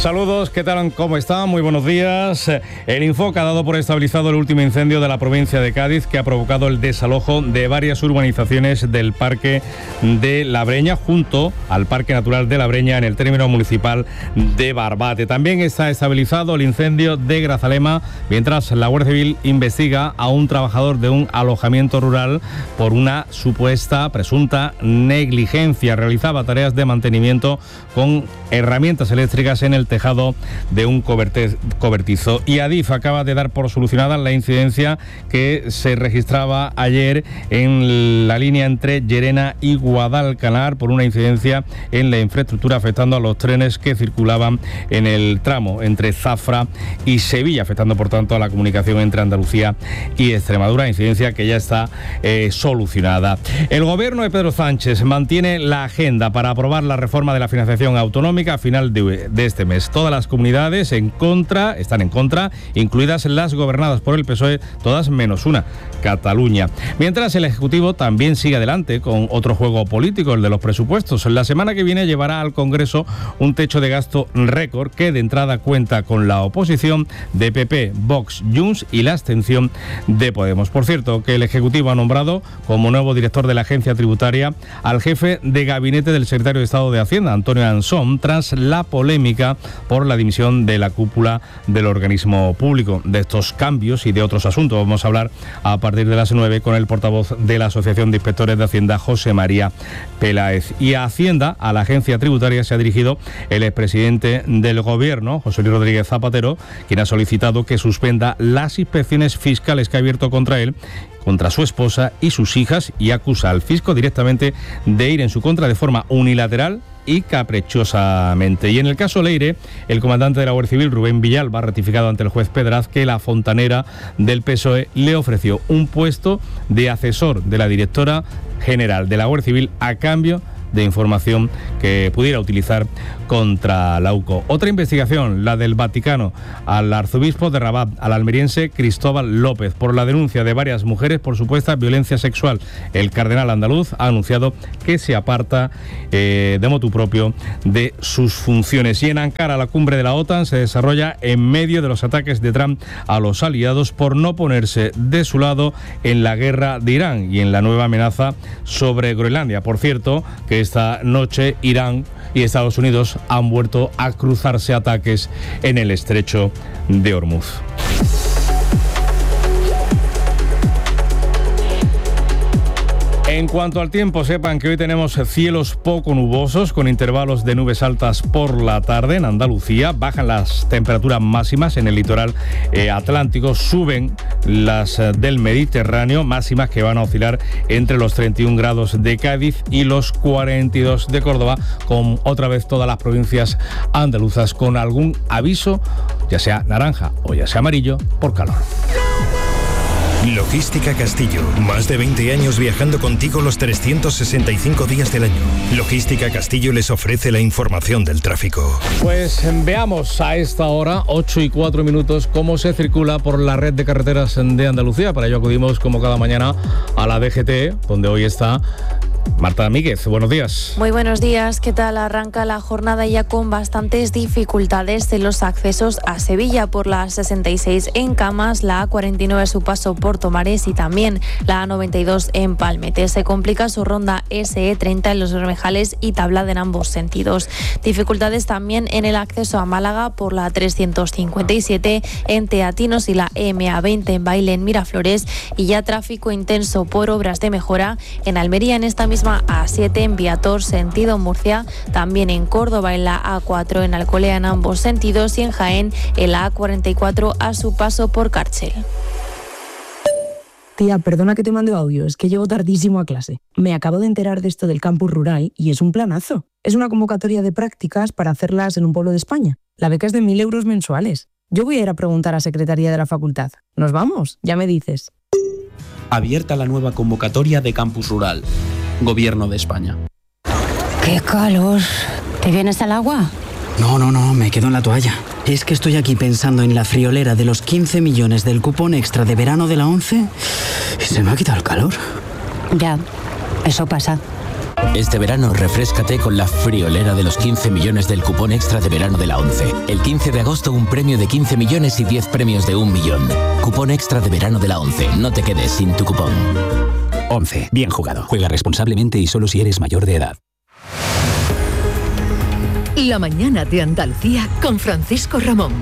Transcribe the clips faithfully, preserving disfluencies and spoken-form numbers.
Saludos, ¿qué tal? ¿Cómo están? Muy buenos días. El Infoca ha dado por estabilizado el último incendio de la provincia de Cádiz que ha provocado el desalojo de varias urbanizaciones del Parque de la Breña junto al Parque Natural de la Breña en el término municipal de Barbate. También está estabilizado el incendio de Grazalema mientras la Guardia Civil investiga a un trabajador de un alojamiento rural por una supuesta, presunta negligencia. Realizaba tareas de mantenimiento con herramientas eléctricas en el tejado de un cobertizo. Y Adif acaba de dar por solucionada la incidencia que se registraba ayer en la línea entre Llerena y Guadalcanar por una incidencia en la infraestructura afectando a los trenes que circulaban en el tramo entre Zafra y Sevilla, afectando por tanto a la comunicación entre Andalucía y Extremadura, incidencia que ya está eh, solucionada. El gobierno de Pedro Sánchez mantiene la agenda para aprobar la reforma de la financiación autonómica a final de, de este mes. Todas las comunidades en contra, están en contra, incluidas las gobernadas por el P S O E, todas menos una, Cataluña. Mientras el Ejecutivo también sigue adelante con otro juego político, el de los presupuestos. La semana que viene llevará al Congreso un techo de gasto récord que de entrada cuenta con la oposición de P P, Vox, Junts y la abstención de Podemos. Por cierto, que el Ejecutivo ha nombrado como nuevo director de la agencia tributaria al jefe de gabinete del secretario de Estado de Hacienda, Antonio Ansón, tras la polémica por la dimisión de la cúpula del organismo público. De estos cambios y de otros asuntos vamos a hablar a partir de las nueve con el portavoz de la Asociación de Inspectores de Hacienda, José María Peláez. Y a Hacienda, a la agencia tributaria, se ha dirigido el expresidente del Gobierno, José Luis Rodríguez Zapatero, quien ha solicitado que suspenda las inspecciones fiscales que ha abierto contra él, contra su esposa y sus hijas, y acusa al fisco directamente de ir en su contra de forma unilateral y caprichosamente. Y en el caso Leire, el comandante de la Guardia Civil, Rubén Villalba, ha ratificado ante el juez Pedraz que la fontanera del P S O E le ofreció un puesto de asesor de la directora general de la Guardia Civil a cambio de información que pudiera utilizar contra la U C O. Otra investigación, la del Vaticano, al arzobispo de Rabat, al almeriense Cristóbal López, por la denuncia de varias mujeres por supuesta violencia sexual. El cardenal andaluz ha anunciado que se aparta eh, de motu propio de sus funciones. Y en Ankara, la cumbre de la OTAN se desarrolla en medio de los ataques de Trump a los aliados por no ponerse de su lado en la guerra de Irán y en la nueva amenaza sobre Groenlandia. Por cierto, que esta noche Irán y Estados Unidos han vuelto a cruzarse ataques en el estrecho de Hormuz. En cuanto al tiempo, sepan que hoy tenemos cielos poco nubosos con intervalos de nubes altas por la tarde en Andalucía. Bajan las temperaturas máximas en el litoral eh, atlántico, suben las eh, del Mediterráneo, máximas que van a oscilar entre los treinta y un grados de Cádiz y los cuarenta y dos de Córdoba, con otra vez todas las provincias andaluzas con algún aviso, ya sea naranja o ya sea amarillo, por calor. Logística Castillo, más de veinte años viajando contigo los trescientos sesenta y cinco días del año. Logística Castillo les ofrece la información del tráfico. Pues veamos a esta hora, ocho y cuatro minutos, cómo se circula por la red de carreteras de Andalucía. Para ello acudimos como cada mañana a la D G T, donde hoy está Marta Míguez. Buenos días. Muy buenos días. ¿Qué tal? Arranca la jornada ya con bastantes dificultades en los accesos a Sevilla por la sesenta y seis en Camas, la A cuarenta y nueve a su paso por Tomares y también la A noventa y dos en Palmete. Se complica su ronda S E treinta en Los Bermejales y Tablada en ambos sentidos. Dificultades también en el acceso a Málaga por la trescientos cincuenta y siete en Teatinos y la M A veinte en Baile en Miraflores, y ya tráfico intenso por obras de mejora en Almería en esta misma A siete en Viator sentido Murcia, también en Córdoba en la A cuatro en Alcolea en ambos sentidos y en Jaén en la A cuarenta y cuatro a su paso por Cárcel. Tía, perdona que te mande audio, es que llego tardísimo a clase. Me acabo de enterar de esto del campus rural y es un planazo. Es una convocatoria de prácticas para hacerlas en un pueblo de España. La beca es de mil euros mensuales. Yo voy a ir a preguntar a Secretaría de la Facultad. ¿Nos vamos? Ya me dices. Abierta la nueva convocatoria de Campus Rural. Gobierno de España. ¡Qué calor! ¿Te vienes al agua? No, no, no, me quedo en la toalla. Es que estoy aquí pensando en la friolera de los quince millones del cupón extra de verano de la ONCE y se me ha quitado el calor. Ya, eso pasa. Este verano refréscate con la friolera de los quince millones del cupón extra de verano de la ONCE. El quince de agosto un premio de quince millones y diez premios de un millón. Cupón extra de verano de la ONCE. No te quedes sin tu cupón. ONCE. Bien jugado. Juega responsablemente y solo si eres mayor de edad. La mañana de Andalucía con Francisco Ramón.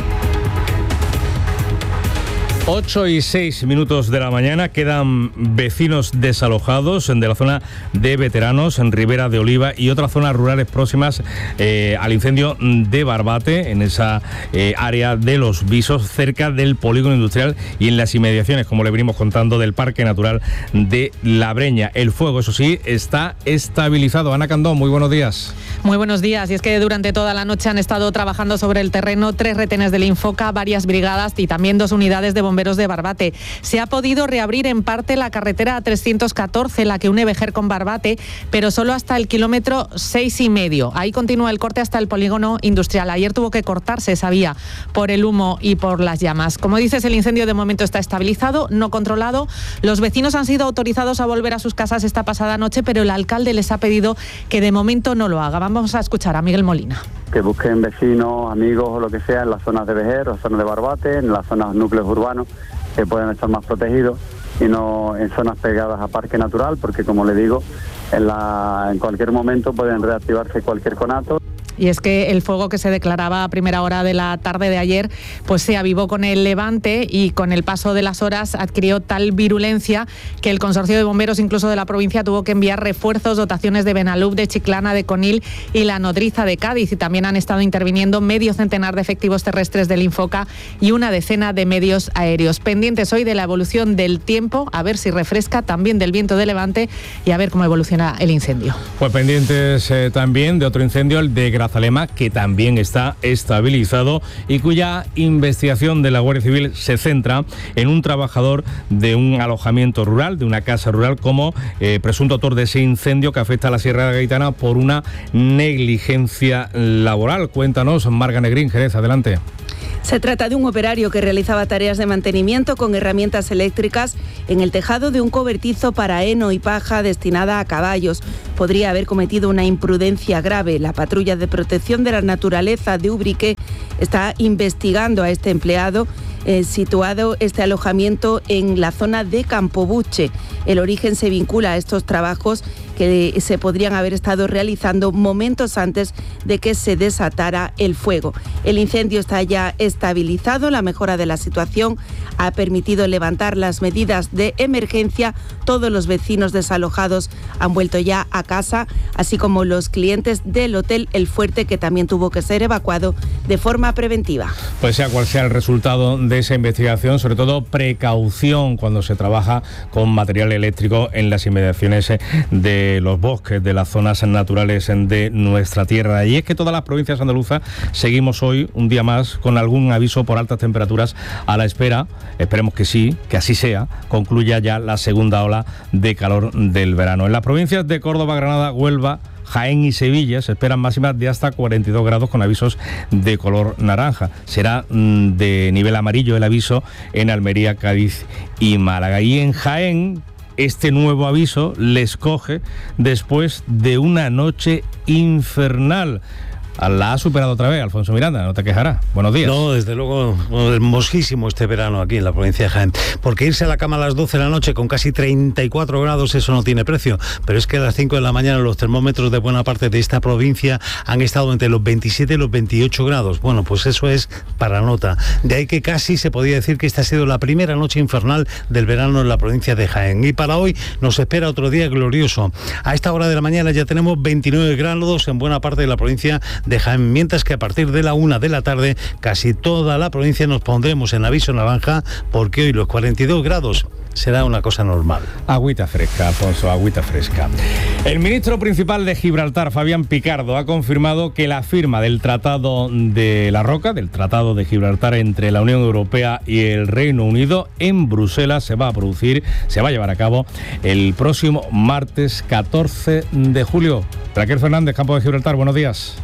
ocho y seis minutos de la mañana, quedan vecinos desalojados de la zona de Veteranos, en Ribera de Oliva y otras zonas rurales próximas eh, al incendio de Barbate, en esa eh, área de Los Visos, cerca del polígono industrial y en las inmediaciones, como le venimos contando, del Parque Natural de La Breña. El fuego, eso sí, está estabilizado. Ana Candón, muy buenos días. Muy buenos días. Y es que durante toda la noche han estado trabajando sobre el terreno tres retenes del Infoca, varias brigadas y también dos unidades de bomberos de Barbate. Se ha podido reabrir en parte la carretera trescientos catorce, la que une Vejer con Barbate, pero solo hasta el kilómetro seis y medio. Ahí continúa el corte hasta el polígono industrial. Ayer tuvo que cortarse esa vía por el humo y por las llamas. Como dices, el incendio de momento está estabilizado, no controlado. Los vecinos han sido autorizados a volver a sus casas esta pasada noche, pero el alcalde les ha pedido que de momento no lo haga. Vamos a escuchar a Miguel Molina. Que busquen vecinos, amigos o lo que sea en las zonas de Vejer o zonas de Barbate, en las zonas núcleos urbanos, que pueden estar más protegidos y no en zonas pegadas a parque natural, porque como le digo, en, la, en cualquier momento pueden reactivarse cualquier conato. Y es que el fuego que se declaraba a primera hora de la tarde de ayer, pues se avivó con el levante y con el paso de las horas adquirió tal virulencia que el consorcio de bomberos, incluso de la provincia, tuvo que enviar refuerzos, dotaciones de Benalub, de Chiclana, de Conil y la Nodriza de Cádiz. Y también han estado interviniendo medio centenar de efectivos terrestres del Infoca y una decena de medios aéreos. Pendientes hoy de la evolución del tiempo, a ver si refresca, también del viento de levante y a ver cómo evoluciona el incendio. Pues pendientes eh, también de otro incendio, el de Grazalema, que también está estabilizado y cuya investigación de la Guardia Civil se centra en un trabajador de un alojamiento rural, de una casa rural, como eh, presunto autor de ese incendio que afecta a la Sierra Gaitana por una negligencia laboral. Cuéntanos, Marga Negrín, Jerez, adelante. Se trata de un operario que realizaba tareas de mantenimiento con herramientas eléctricas en el tejado de un cobertizo para heno y paja destinada a caballos. Podría haber cometido una imprudencia grave. La patrulla de protección de la naturaleza de Ubrique está investigando a este empleado, eh, situado este alojamiento en la zona de Campobuche. El origen se vincula a estos trabajos que se podrían haber estado realizando momentos antes de que se desatara el fuego. El incendio está ya estabilizado, la mejora de la situación ha permitido levantar las medidas de emergencia. Todos los vecinos desalojados han vuelto ya a casa, así como los clientes del Hotel El Fuerte, que también tuvo que ser evacuado de forma preventiva. Pues sea cual sea el resultado de esa investigación, sobre todo precaución cuando se trabaja con material eléctrico en las inmediaciones de los bosques, de las zonas naturales de nuestra tierra. Y es que todas las provincias andaluzas seguimos hoy, un día más, con algún aviso por altas temperaturas a la espera, esperemos que sí, que así sea, concluya ya la segunda ola de calor del verano. En las provincias de Córdoba, Granada, Huelva, Jaén y Sevilla se esperan máximas de hasta cuarenta y dos grados con avisos de color naranja. Será mmm, de nivel amarillo el aviso en Almería, Cádiz y Málaga. Y en Jaén, este nuevo aviso les coge después de una noche infernal. La ha superado otra vez, Alfonso Miranda, no te quejarás. Buenos días. No, desde luego, hermosísimo este verano aquí en la provincia de Jaén. Porque irse a la cama a las doce de la noche con casi treinta y cuatro grados, eso no tiene precio. Pero es que a las cinco de la mañana los termómetros de buena parte de esta provincia han estado entre los veintisiete y los veintiocho grados. Bueno, pues eso es para nota. De ahí que casi se podía decir que esta ha sido la primera noche infernal del verano en la provincia de Jaén. Y para hoy nos espera otro día glorioso. A esta hora de la mañana ya tenemos veintinueve grados en buena parte de la provincia de Jaén, mientras que a partir de la una de la tarde casi toda la provincia nos pondremos en aviso naranja, porque hoy los cuarenta y dos grados será una cosa normal. Agüita fresca, Alfonso, agüita fresca. El ministro principal de Gibraltar, Fabián Picardo, ha confirmado que la firma del Tratado de la Roca, del Tratado de Gibraltar entre la Unión Europea y el Reino Unido en Bruselas se va a producir, se va a llevar a cabo el próximo martes catorce de julio. Raquel Fernández, Campo de Gibraltar, buenos días.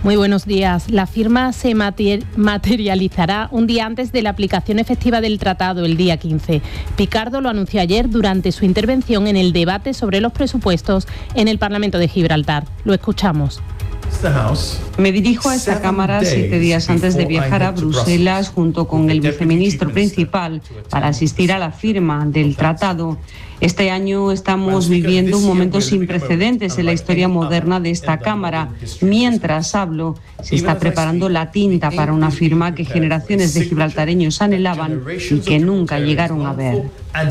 Muy buenos días. La firma se materializará un día antes de la aplicación efectiva del tratado, el día quince. Picardo lo anunció ayer durante su intervención en el debate sobre los presupuestos en el Parlamento de Gibraltar. Lo escuchamos. Me dirijo a esta Cámara siete días antes de viajar a Bruselas junto con el viceministro principal para asistir a la firma del tratado. Este año estamos viviendo un momento sin precedentes en la historia moderna de esta Cámara. Mientras hablo, se está preparando la tinta para una firma que generaciones de gibraltareños anhelaban y que nunca llegaron a ver.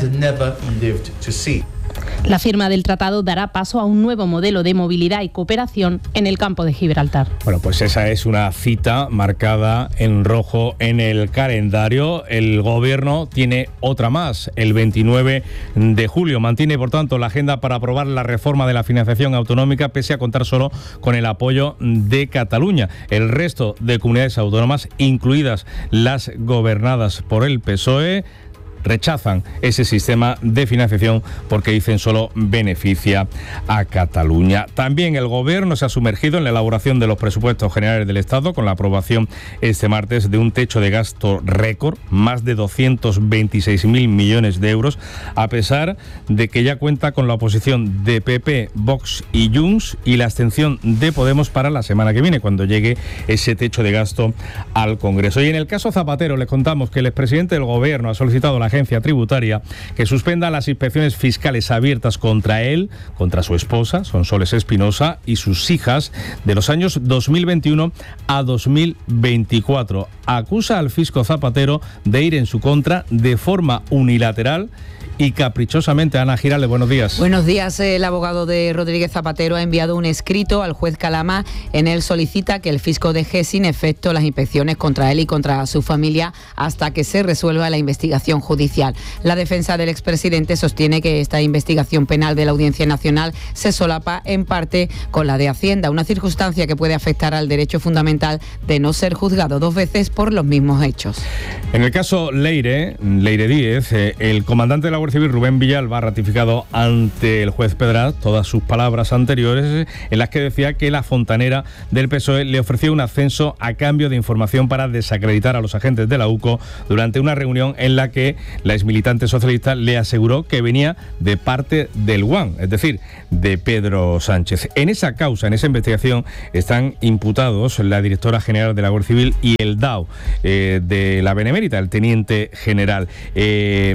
La firma del tratado dará paso a un nuevo modelo de movilidad y cooperación en el campo de Gibraltar. Bueno, pues esa es una cita marcada en rojo en el calendario. El Gobierno tiene otra más, el veintinueve de julio. Mantiene, por tanto, la agenda para aprobar la reforma de la financiación autonómica, pese a contar solo con el apoyo de Cataluña. El resto de comunidades autónomas, incluidas las gobernadas por el P S O E, rechazan ese sistema de financiación porque dicen solo beneficia a Cataluña. También el Gobierno se ha sumergido en la elaboración de los presupuestos generales del Estado con la aprobación este martes de un techo de gasto récord, más de doscientos veintiséis mil millones de euros, a pesar de que ya cuenta con la oposición de P P, Vox y Junts y la abstención de Podemos para la semana que viene, cuando llegue ese techo de gasto al Congreso. Y en el caso Zapatero les contamos que el expresidente del Gobierno ha solicitado a la agencia tributaria que suspenda las inspecciones fiscales abiertas contra él, contra su esposa, Sonsoles Espinosa, y sus hijas de los años dos mil veintiuno a dos mil veinticuatro. Acusa al fisco Zapatero de ir en su contra de forma unilateral y caprichosamente. Ana Girale, buenos días. Buenos días. El abogado de Rodríguez Zapatero ha enviado un escrito al juez Calama. En él solicita que el fisco deje sin efecto las inspecciones contra él y contra su familia hasta que se resuelva la investigación judicial. La defensa del expresidente sostiene que esta investigación penal de la Audiencia Nacional se solapa en parte con la de Hacienda, una circunstancia que puede afectar al derecho fundamental de no ser juzgado dos veces por los mismos hechos. En el caso Leire, Leire Díez, eh, el comandante de la Guardia Civil, Rubén Villalba, ha ratificado ante el juez Pedraz todas sus palabras anteriores en las que decía que la fontanera del P S O E le ofreció un ascenso a cambio de información para desacreditar a los agentes de la U C O durante una reunión en la que la exmilitante socialista le aseguró que venía de parte del U A N, es decir, de Pedro Sánchez. En esa causa, en esa investigación, están imputados la directora general de la Guardia Civil y el D A O eh, de la Benemérita, el teniente general. Eh,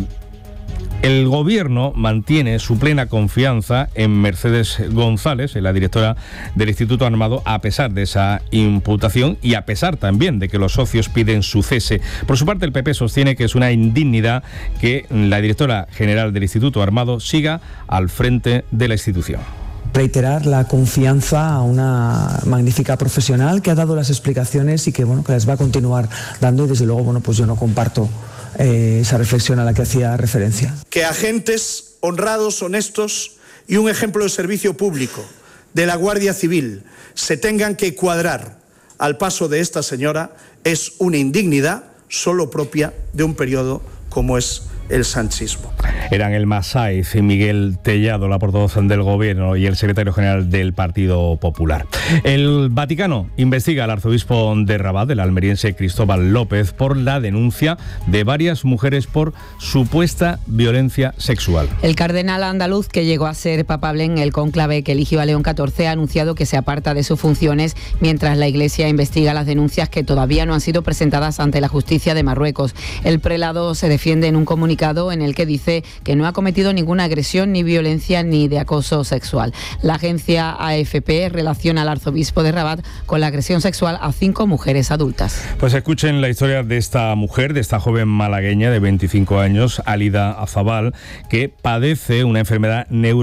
El Gobierno mantiene su plena confianza en Mercedes González, la directora del Instituto Armado, a pesar de esa imputación y a pesar también de que los socios piden su cese. Por su parte, el P P sostiene que es una indignidad que la directora general del Instituto Armado siga al frente de la institución. Reiterar la confianza a una magnífica profesional que ha dado las explicaciones y que, bueno, que las va a continuar dando, y desde luego, bueno, pues yo no comparto Eh, esa reflexión a la que hacía referencia. Que agentes honrados, honestos y un ejemplo de servicio público de la Guardia Civil se tengan que cuadrar al paso de esta señora es una indignidad solo propia de un periodo como es el sanchismo. Eran el Masaiz y Miguel Tellado, la portavoz del Gobierno, y el secretario general del Partido Popular. El Vaticano investiga al arzobispo de Rabat, el almeriense Cristóbal López, por la denuncia de varias mujeres por supuesta violencia sexual. El cardenal andaluz, que llegó a ser papable en el cónclave que eligió a León catorce, ha anunciado que se aparta de sus funciones mientras la Iglesia investiga las denuncias que todavía no han sido presentadas ante la justicia de Marruecos. El prelado se defiende en un comunicado en el que dice que no ha cometido ninguna agresión, ni violencia, ni de acoso sexual. La agencia A F P relaciona al arzobispo de Rabat con la agresión sexual a cinco mujeres adultas. Pues escuchen la historia de esta mujer, de esta joven malagueña de veinticinco años, Alida Azabal, que padece una enfermedad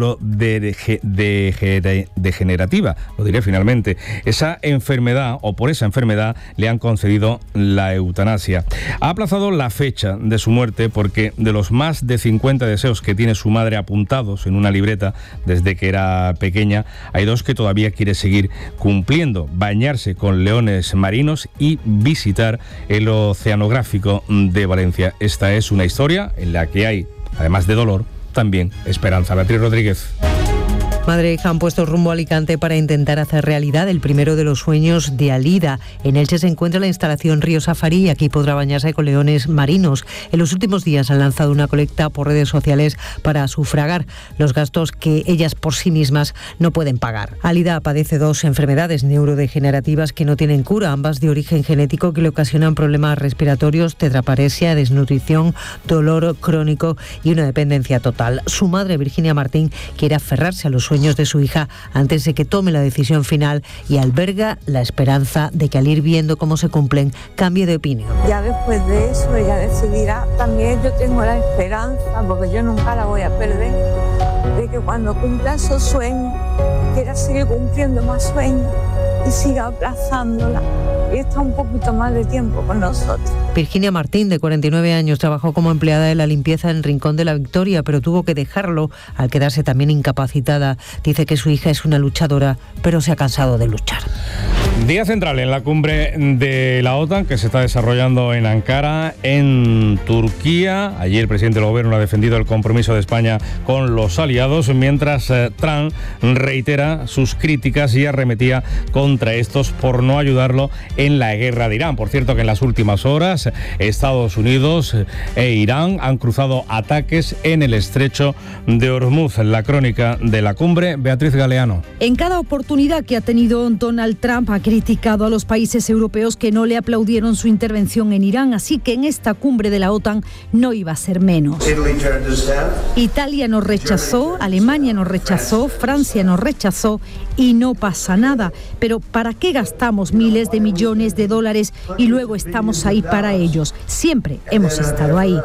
neurodegenerativa, lo diré finalmente. Esa enfermedad, o por esa enfermedad, le han concedido la eutanasia. Ha aplazado la fecha de su muerte porque de los más de cincuenta deseos que tiene su madre apuntados en una libreta desde que era pequeña, hay dos que todavía quiere seguir cumpliendo: bañarse con leones marinos y visitar el Oceanográfico de Valencia. Esta es una historia en la que hay, además de dolor, también esperanza. Beatriz Rodríguez. Madre e hija han puesto rumbo a Alicante para intentar hacer realidad el primero de los sueños de Alida. En Elche se encuentra la instalación Río Safari y aquí podrá bañarse con leones marinos. En los últimos días han lanzado una colecta por redes sociales para sufragar los gastos que ellas por sí mismas no pueden pagar. Alida padece dos enfermedades neurodegenerativas que no tienen cura, ambas de origen genético que le ocasionan problemas respiratorios, tetraparesia, desnutrición, dolor crónico y una dependencia total. Su madre, Virginia Martín, quiere aferrarse a los sueños de su hija antes de que tome la decisión final y alberga la esperanza de que al ir viendo cómo se cumplen cambie de opinión. Ya después de eso ella decidirá. También yo tengo la esperanza, porque yo nunca la voy a perder, de que cuando cumpla esos sueños quiera seguir cumpliendo más sueños y siga aplazándola y está un poquito más de tiempo con nosotros. Virginia Martín, de cuarenta y nueve años, trabajó como empleada de la limpieza en Rincón de la Victoria, pero tuvo que dejarlo al quedarse también incapacitada. Dice que su hija es una luchadora, pero se ha cansado de luchar. Día central en la cumbre de la OTAN que se está desarrollando en Ankara, en Turquía. Allí el presidente del gobierno ha defendido el compromiso de España con los aliados, mientras eh, Trump reitera sus críticas y arremetía contra estos por no ayudarlo en la guerra de Irán. Por cierto que en las últimas horas Estados Unidos e Irán han cruzado ataques en el estrecho de Hormuz. La crónica de la cumbre, Beatriz Galeano. En cada oportunidad que ha tenido Donald Trump ha criticado a los países europeos que no le aplaudieron su intervención en Irán, así que en esta cumbre de la OTAN no iba a ser menos. Italia nos rechazó, Alemania nos rechazó, Francia nos rechazó y no pasa nada. Pero ¿para qué gastamos miles de millones de dólares y luego estamos ahí para ellos? Siempre hemos estado ahí.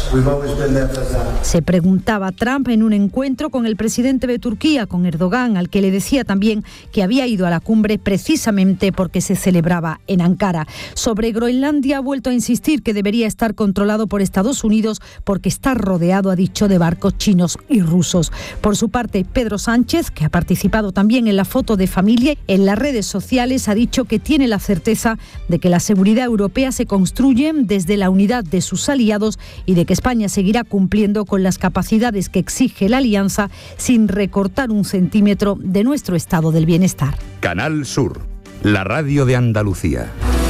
Se preguntaba Trump en un encuentro con el presidente de Turquía, con Erdogan, al que le decía también que había ido a la cumbre precisamente porque se celebraba en Ankara. Sobre Groenlandia ha vuelto a insistir que debería estar controlado por Estados Unidos porque está rodeado, ha dicho, de barcos chinos y rusos. Por su parte, Pedro Sánchez, que ha participado también en la foto de familia en las redes sociales, ha dicho que tiene la certeza de que la seguridad europea se construye desde la unidad de sus aliados y de que España seguirá cumpliendo con las capacidades que exige la alianza sin recortar un centímetro de nuestro estado del bienestar. Canal Sur, la radio de Andalucía.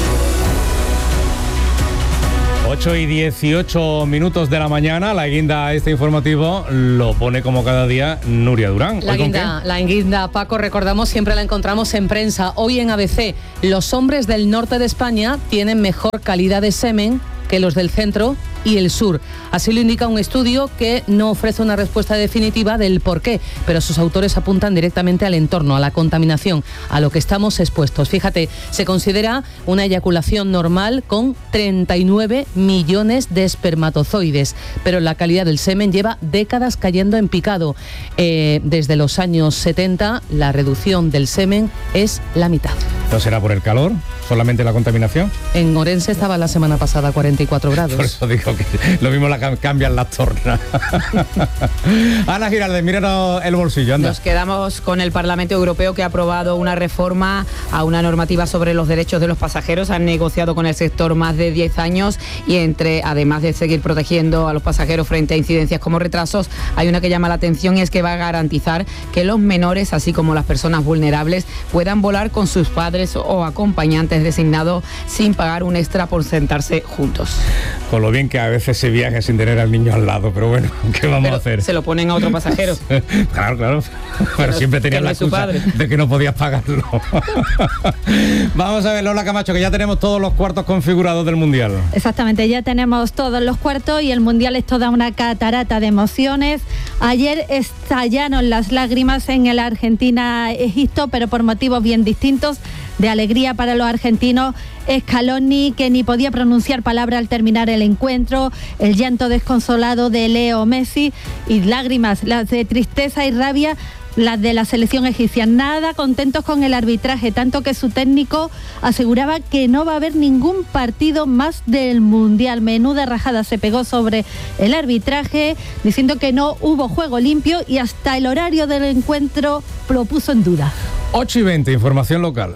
ocho y dieciocho minutos de la mañana, la guinda a este informativo lo pone como cada día Nuria Durán. La guinda, la guinda, Paco, recordamos, siempre la encontramos en prensa. Hoy en A B C, los hombres del norte de España tienen mejor calidad de semen que los del centro y el sur. Así lo indica un estudio que no ofrece una respuesta definitiva del por qué, pero sus autores apuntan directamente al entorno, a la contaminación, a lo que estamos expuestos. Fíjate, se considera una eyaculación normal con treinta y nueve millones de espermatozoides, pero la calidad del semen lleva décadas cayendo en picado. Eh, desde los años setenta, la reducción del semen es la mitad. ¿No será por el calor? ¿Solamente la contaminación? En Orense estaba la semana pasada a cuarenta y cuatro grados. Por eso digo que lo mismo la cambian las tornas. Ana Giraldez, míranos el bolsillo, anda. Nos quedamos con el Parlamento Europeo, que ha aprobado una reforma a una normativa sobre los derechos de los pasajeros. Han negociado con el sector más de diez años y entre, además de seguir protegiendo a los pasajeros frente a incidencias como retrasos, hay una que llama la atención y es que va a garantizar que los menores, así como las personas vulnerables, puedan volar con sus padres o acompañantes designados sin pagar un extra por sentarse juntos. Con lo bien que a veces se viaja sin tener al niño al lado, pero bueno, ¿qué vamos pero a hacer? Se lo ponen a otro pasajero. Claro, claro. Pero, pero siempre tenías la excusa de que no podías pagarlo. Vamos a ver, Lola Camacho, que ya tenemos todos los cuartos configurados del Mundial. Exactamente, ya tenemos todos los cuartos y el Mundial es toda una catarata de emociones. Ayer estallaron las lágrimas en el Argentina-Egipto, pero por motivos bien distintos. De alegría para los argentinos, Scaloni, que ni podía pronunciar palabra al terminar el encuentro, el llanto desconsolado de Leo Messi y lágrimas, las de tristeza y rabia, las de la selección egipcia. Nada contentos con el arbitraje, tanto que su técnico aseguraba que no va a haber ningún partido más del Mundial. Menuda rajada se pegó sobre el arbitraje, diciendo que no hubo juego limpio y hasta el horario del encuentro lo puso en duda. ocho y veinte, información local.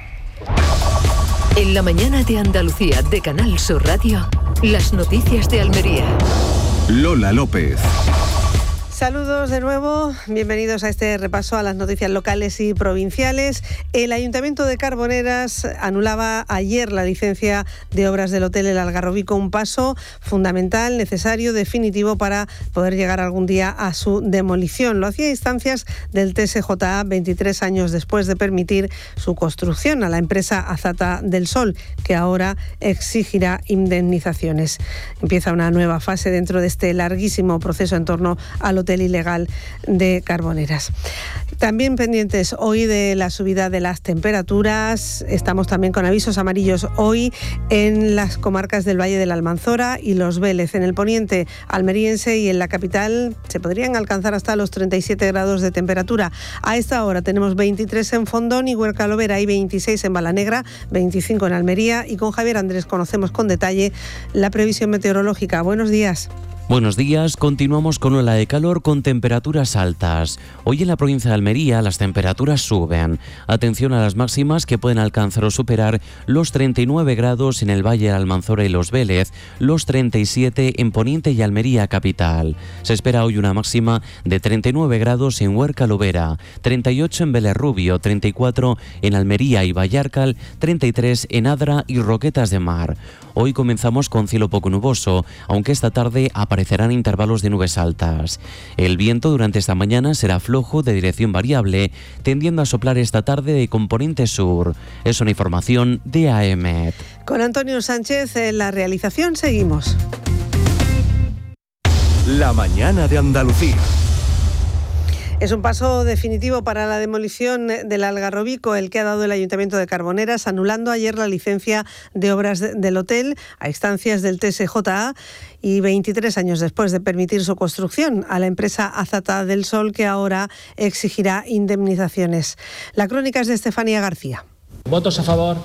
En la mañana de Andalucía de Canal Sur Radio, las noticias de Almería. Lola López. Saludos de nuevo, bienvenidos a este repaso a las noticias locales y provinciales. El Ayuntamiento de Carboneras anulaba ayer la licencia de obras del Hotel El Algarrobico, un paso fundamental, necesario, definitivo para poder llegar algún día a su demolición. Lo hacía a instancias del T S J A veintitrés años después de permitir su construcción a la empresa Azata del Sol, que ahora exigirá indemnizaciones. Empieza una nueva fase dentro de este larguísimo proceso en torno al hotel ilegal de Carboneras. También pendientes hoy de la subida de las temperaturas. Estamos también con avisos amarillos hoy en las comarcas del Valle de la Almanzora y Los Vélez. En el poniente almeriense y en la capital se podrían alcanzar hasta los treinta y siete grados de temperatura. A esta hora tenemos veintitrés en Fondón y Huerca Lovera y veintiséis en Balanegra, veinticinco en Almería, y con Javier Andrés conocemos con detalle la previsión meteorológica. Buenos días. Buenos días, continuamos con ola de calor con temperaturas altas. Hoy en la provincia de Almería las temperaturas suben. Atención a las máximas que pueden alcanzar o superar los treinta y nueve grados en el Valle de Almanzora y Los Vélez, los treinta y siete en Poniente y Almería capital. Se espera hoy una máxima de treinta y nueve grados en Huerca Lovera, treinta y ocho en Vélez Rubio, treinta y cuatro en Almería y Vallarcal, treinta y tres en Adra y Roquetas de Mar. Hoy comenzamos con cielo poco nuboso, aunque esta tarde aparecerán intervalos de nubes altas. El viento durante esta mañana será flojo de dirección variable, tendiendo a soplar esta tarde de componente sur. Es una información de A E M E T. Con Antonio Sánchez en la realización seguimos. La mañana de Andalucía. Es un paso definitivo para la demolición del Algarrobico, el que ha dado el Ayuntamiento de Carboneras, anulando ayer la licencia de obras del hotel a instancias del T S J A y veintitrés años después de permitir su construcción a la empresa Azata del Sol, que ahora exigirá indemnizaciones. La crónica es de Estefanía García. ¿Votos a favor?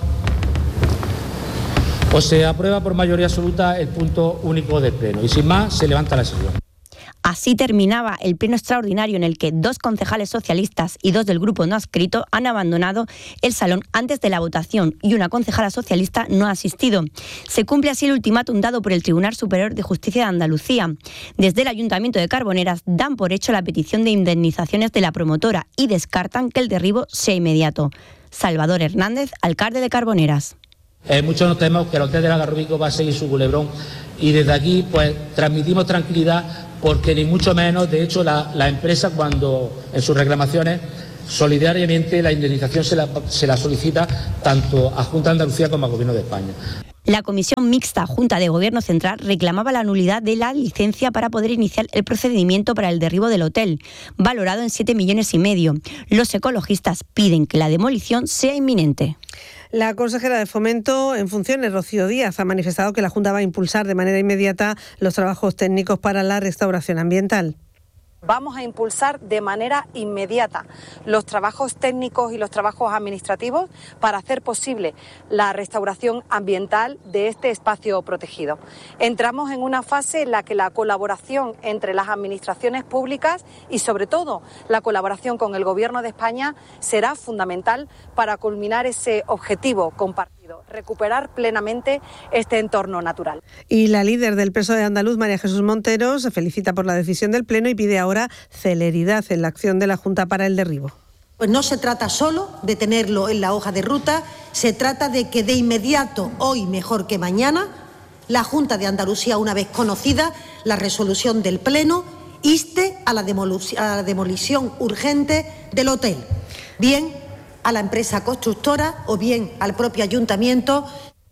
Pues se aprueba por mayoría absoluta el punto único del Pleno y sin más se levanta la sesión. Así terminaba el pleno extraordinario en el que dos concejales socialistas y dos del grupo no adscrito han abandonado el salón antes de la votación y una concejala socialista no ha asistido. Se cumple así el ultimátum dado por el Tribunal Superior de Justicia de Andalucía. Desde el Ayuntamiento de Carboneras dan por hecho la petición de indemnizaciones de la promotora y descartan que el derribo sea inmediato. Salvador Hernández, alcalde de Carboneras. Eh, muchos nos tememos que el hotel del Algarrobico va a seguir su culebrón y desde aquí pues transmitimos tranquilidad, porque ni mucho menos, de hecho la, la empresa cuando en sus reclamaciones solidariamente la indemnización se la, se la solicita tanto a Junta de Andalucía como al Gobierno de España. La Comisión Mixta Junta de Gobierno Central reclamaba la nulidad de la licencia para poder iniciar el procedimiento para el derribo del hotel, valorado en siete millones y medio. Los ecologistas piden que la demolición sea inminente. La consejera de Fomento en funciones, Rocío Díaz, ha manifestado que la Junta va a impulsar de manera inmediata los trabajos técnicos para la restauración ambiental. Vamos a impulsar de manera inmediata los trabajos técnicos y los trabajos administrativos para hacer posible la restauración ambiental de este espacio protegido. Entramos en una fase en la que la colaboración entre las administraciones públicas y sobre todo la colaboración con el Gobierno de España será fundamental para culminar ese objetivo compartido, recuperar plenamente este entorno natural. Y la líder del P S O E andaluz, María Jesús Montero, se felicita por la decisión del Pleno y pide ahora celeridad en la acción de la Junta para el derribo. Pues no se trata solo de tenerlo en la hoja de ruta, se trata de que de inmediato, hoy mejor que mañana, la Junta de Andalucía, una vez conocida la resolución del Pleno, inste a la demolición, a la demolición urgente del hotel, bien a la empresa constructora o bien al propio ayuntamiento.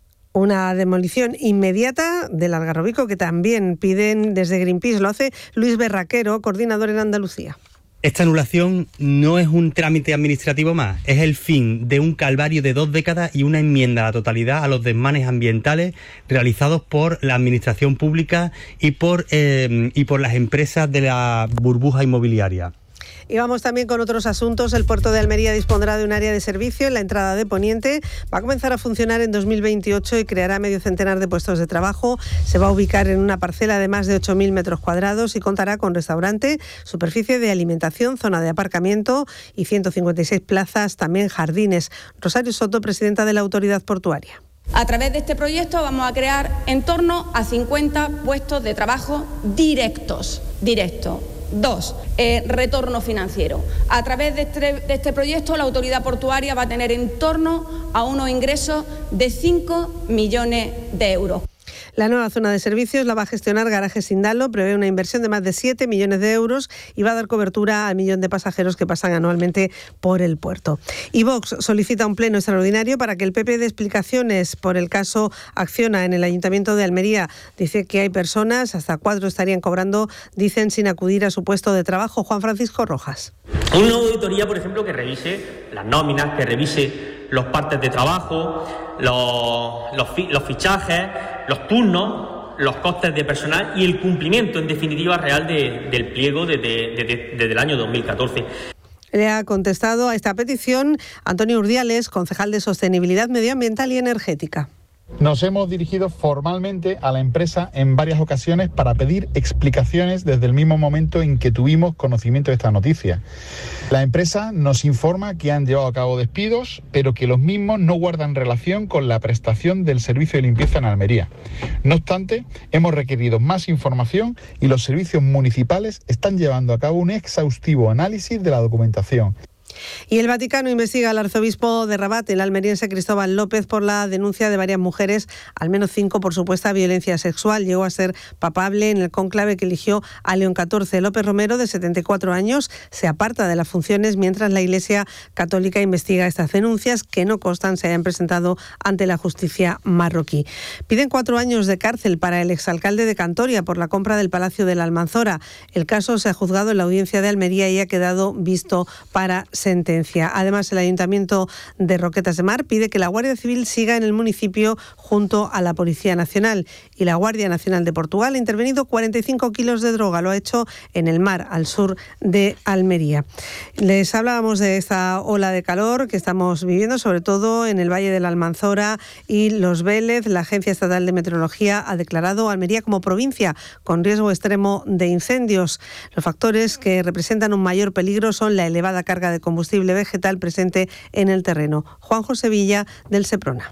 Una demolición inmediata del Algarrobico que también piden desde Greenpeace. Lo hace Luis Berraquero, coordinador en Andalucía. Esta anulación no es un trámite administrativo más, es el fin de un calvario de dos décadas y una enmienda a la totalidad a los desmanes ambientales realizados por la administración pública y por, eh, y por las empresas de la burbuja inmobiliaria. Y vamos también con otros asuntos. El puerto de Almería dispondrá de un área de servicio en la entrada de Poniente. Va a comenzar a funcionar en dos mil veintiocho y creará medio centenar de puestos de trabajo. Se va a ubicar en una parcela de más de ocho mil metros cuadrados y contará con restaurante, superficie de alimentación, zona de aparcamiento y ciento cincuenta y seis plazas, también jardines. Rosario Soto, presidenta de la Autoridad Portuaria. A través de este proyecto vamos a crear en torno a cincuenta puestos de trabajo directos, directos. Dos, eh, retorno financiero. A través de este, de este proyecto, la autoridad portuaria va a tener en torno a unos ingresos de cinco millones de euros. La nueva zona de servicios la va a gestionar Garajes Sindalo, prevé una inversión de más de siete millones de euros y va a dar cobertura al millón de pasajeros que pasan anualmente por el puerto. Y Vox solicita un pleno extraordinario para que el P P dé explicaciones por el caso Acciona en el Ayuntamiento de Almería. Dice que hay personas, hasta cuatro estarían cobrando, dicen, sin acudir a su puesto de trabajo. Juan Francisco Rojas. Una auditoría, por ejemplo, que revise las nóminas, que revise los partes de trabajo, los, los, fi, los fichajes, los turnos, los costes de personal y el cumplimiento, en definitiva, real de, del pliego desde, desde, desde el año dos mil catorce. Le ha contestado a esta petición Antonio Urdiales, concejal de Sostenibilidad Medioambiental y Energética. Nos hemos dirigido formalmente a la empresa en varias ocasiones para pedir explicaciones desde el mismo momento en que tuvimos conocimiento de esta noticia. La empresa nos informa que han llevado a cabo despidos, pero que los mismos no guardan relación con la prestación del servicio de limpieza en Almería. No obstante, hemos requerido más información y los servicios municipales están llevando a cabo un exhaustivo análisis de la documentación. Y el Vaticano investiga al arzobispo de Rabat, el almeriense Cristóbal López, por la denuncia de varias mujeres, al menos cinco por supuesta violencia sexual. Llegó a ser papable en el cónclave que eligió a León catorce. López Romero, de setenta y cuatro años, se aparta de las funciones mientras la Iglesia Católica investiga estas denuncias que no constan se hayan presentado ante la justicia marroquí. Piden cuatro años de cárcel para el exalcalde de Cantoria por la compra del Palacio de la Almanzora. El caso se ha juzgado en la audiencia de Almería y ha quedado visto para sentencia. Además, el Ayuntamiento de Roquetas de Mar pide que la Guardia Civil siga en el municipio junto a la Policía Nacional. Y la Guardia Nacional de Portugal ha intervenido cuarenta y cinco kilos de droga. Lo ha hecho en el mar, al sur de Almería. Les hablábamos de esta ola de calor que estamos viviendo, sobre todo en el Valle de la Almanzora y Los Vélez. La Agencia Estatal de Meteorología ha declarado a Almería como provincia con riesgo extremo de incendios. Los factores que representan un mayor peligro son la elevada carga de combustible vegetal presente en el terreno. Juan José Villa, del Seprona.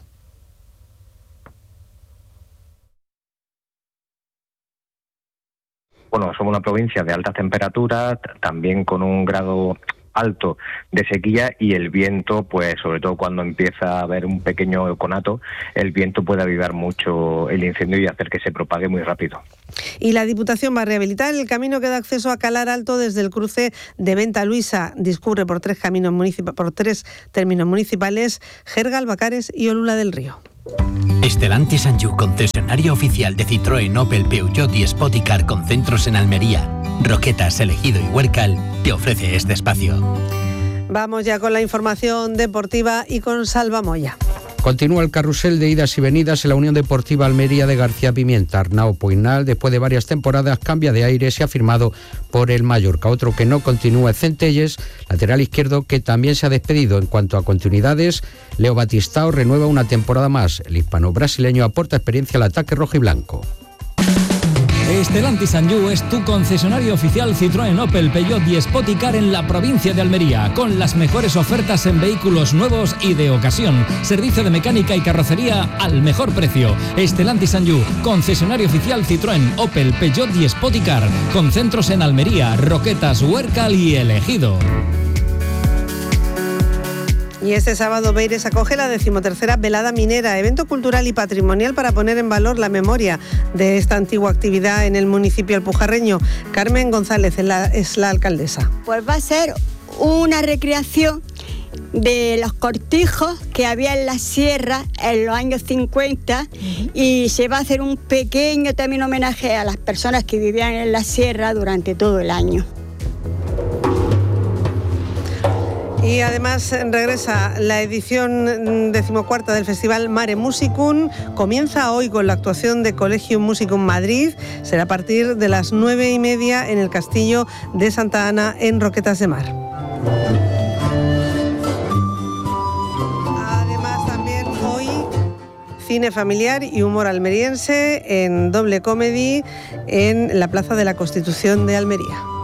Bueno, somos una provincia de altas temperaturas, también con un grado alto de sequía, y el viento, pues sobre todo cuando empieza a haber un pequeño conato, el viento puede avivar mucho el incendio y hacer que se propague muy rápido. Y la Diputación va a rehabilitar el camino que da acceso a Calar Alto desde el cruce de Venta Luisa. Discurre por tres caminos municip- por tres términos municipales: Jerga, Albacares y Olula del Río. Stellantis and You, concesionario oficial de Citroën, Opel, Peugeot y Spoticar con centros en Almería, Roquetas, Elegido y Huércal, te ofrece este espacio. Vamos ya con la información deportiva y con Salva Moya. Continúa el carrusel de idas y venidas en la Unión Deportiva Almería de García Pimienta. Arnau Poinal, después de varias temporadas, cambia de aire, se ha firmado por el Mallorca. Otro que no continúa es Centelles, lateral izquierdo, que también se ha despedido. En cuanto a continuidades, Leo Batistao renueva una temporada más. El hispano-brasileño aporta experiencia al ataque rojo y blanco. Stellantis and You es tu concesionario oficial Citroën, Opel, Peugeot y Spoticar en la provincia de Almería, con las mejores ofertas en vehículos nuevos y de ocasión. Servicio de mecánica y carrocería al mejor precio. Stellantis and You, concesionario oficial Citroën, Opel, Peugeot y Spoticar, con centros en Almería, Roquetas, Huércal y Elegido. Y este sábado Beires acoge la decimotercera Velada Minera, evento cultural y patrimonial para poner en valor la memoria de esta antigua actividad en el municipio alpujarreño. Carmen González es la, es la alcaldesa. Pues va a ser una recreación de los cortijos que había en la sierra en los años cincuenta, y se va a hacer un pequeño también homenaje a las personas que vivían en la sierra durante todo el año. Y además regresa la edición decimocuarta del Festival Mare Musicum. Comienza hoy con la actuación de Collegium Musicum Madrid. Será a partir de las nueve y media en el Castillo de Santa Ana, en Roquetas de Mar. Además, también hoy cine familiar y humor almeriense en doble comedy en la Plaza de la Constitución de Almería.